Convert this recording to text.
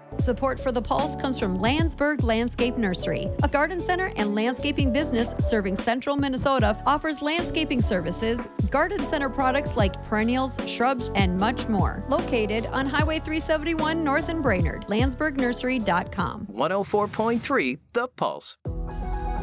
Support for The Pulse comes from Landsberg Landscape Nursery, a garden center and landscaping business serving central Minnesota, offers landscaping services, garden center products like perennials, shrubs, and much more. Located on Highway 371 North in Brainerd, landsbergnursery.com. 104.3 The Pulse.